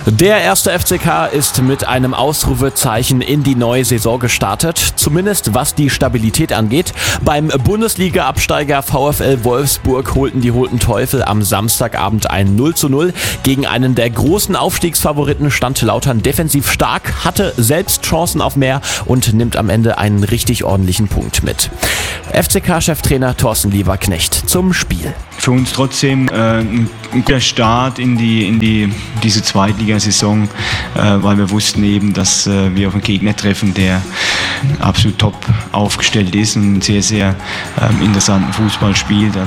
Der erste FCK ist mit einem Ausrufezeichen in die neue Saison gestartet, zumindest was die Stabilität angeht. Beim Bundesliga-Absteiger VfL Wolfsburg holten die Roten Teufel am Samstagabend ein 0:0. Gegen einen der großen Aufstiegsfavoriten stand Lautern defensiv stark, hatte selbst Chancen auf mehr und nimmt am Ende einen richtig ordentlichen Punkt mit. FCK-Cheftrainer Thorsten Lieberknecht zum Spiel. Für uns trotzdem ein guter Start in diese Zweitligasaison, weil wir wussten eben, dass wir auf einen Gegner treffen, der absolut top aufgestellt ist und einen sehr, sehr interessanten Fußball spielt.